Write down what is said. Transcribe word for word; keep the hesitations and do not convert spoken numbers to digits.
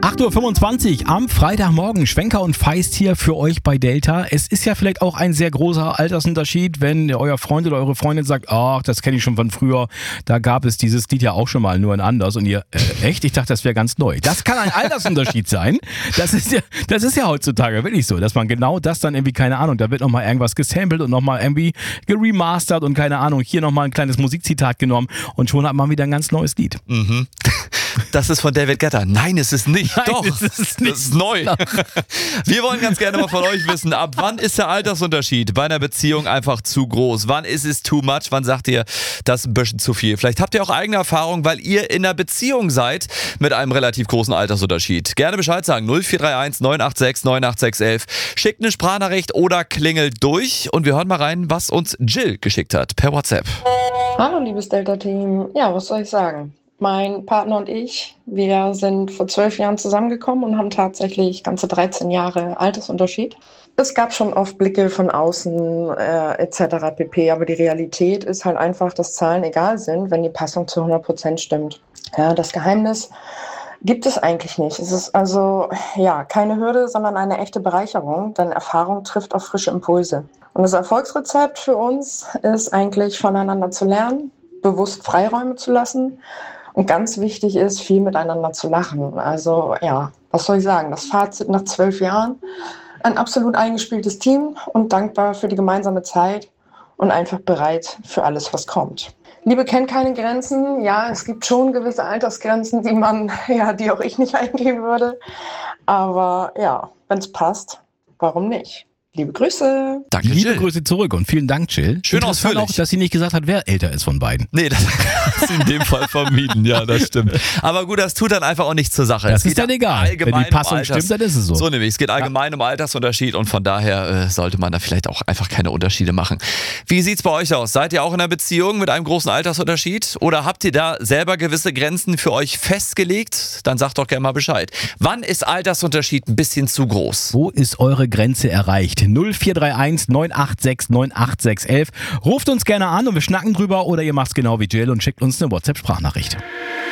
acht Uhr fünfundzwanzig am Freitagmorgen. Schwenker und Feist hier für euch bei Delta. Es ist ja vielleicht auch ein sehr großer Altersunterschied, wenn euer Freund oder eure Freundin sagt, ach, das kenne ich schon von früher. Da gab es dieses Lied ja auch schon mal, nur in anders. Und ihr, äh, echt? Ich dachte, das wäre ganz neu. Das kann ein Altersunterschied sein. Das ist ja, das ist ja heutzutage wirklich so, dass man genau das dann irgendwie, keine Ahnung, da wird nochmal irgendwas gesampelt und nochmal irgendwie geremastert und keine Ahnung, hier nochmal ein kleines Musikzitat genommen und schon hat man wieder ein ganz neues Lied. Mhm. Das ist von David Guetta. Nein, es ist nicht. Nein, Doch, es ist nicht. Das ist neu. Wir wollen ganz gerne mal von euch wissen, ab wann ist der Altersunterschied bei einer Beziehung einfach zu groß? Wann ist es too much? Wann sagt ihr, das ist ein bisschen zu viel? Vielleicht habt ihr auch eigene Erfahrungen, weil ihr in einer Beziehung seid mit einem relativ großen Altersunterschied. Gerne Bescheid sagen. null vier drei eins neun acht sechs neun acht sechs eins eins. Schickt eine Sprachnachricht oder klingelt durch und wir hören mal rein, was uns Jill geschickt hat per WhatsApp. Hallo liebes Delta-Team. Ja, was soll ich sagen? Mein Partner und ich, wir sind vor zwölf Jahren zusammengekommen und haben tatsächlich ganze dreizehn Jahre Altersunterschied. Es gab schon oft Blicke von außen äh, et cetera pp. Aber die Realität ist halt einfach, dass Zahlen egal sind, wenn die Passung zu hundert Prozent stimmt. Ja, das Geheimnis gibt es eigentlich nicht. Es ist also ja keine Hürde, sondern eine echte Bereicherung, denn Erfahrung trifft auf frische Impulse. Und das Erfolgsrezept für uns ist eigentlich voneinander zu lernen, bewusst Freiräume zu lassen. Und ganz wichtig ist, viel miteinander zu lachen. Also ja, was soll ich sagen? Das Fazit nach zwölf Jahren. Ein absolut eingespieltes Team und dankbar für die gemeinsame Zeit und einfach bereit für alles, was kommt. Liebe kennt keine Grenzen. Ja, es gibt schon gewisse Altersgrenzen, die man, ja, die auch ich nicht eingehen würde. Aber ja, wenn es passt, warum nicht? Liebe Grüße. Danke, Liebe Jill. Grüße zurück und vielen Dank, Jill. Schön Interessant ausführlich. auch, dass sie nicht gesagt hat, wer älter ist von beiden. Nee, das ist in dem Fall vermieden. Ja, das stimmt. Aber gut, das tut dann einfach auch nichts zur Sache. Das Es ist geht dann egal. allgemein Wenn die Passung um Alters- stimmt, dann ist es so. So nämlich. Es geht allgemein um Altersunterschied und von daher äh, sollte man da vielleicht auch einfach keine Unterschiede machen. Wie sieht's bei euch aus? Seid ihr auch in einer Beziehung mit einem großen Altersunterschied? Oder habt ihr da selber gewisse Grenzen für euch festgelegt? Dann sagt doch gerne mal Bescheid. Wann ist Altersunterschied ein bisschen zu groß? Wo ist eure Grenze erreicht? null vier drei eins neun acht sechs neun acht sechs eins eins. Ruft uns gerne an und wir schnacken drüber oder ihr macht's genau wie Jill und schickt uns eine WhatsApp-Sprachnachricht.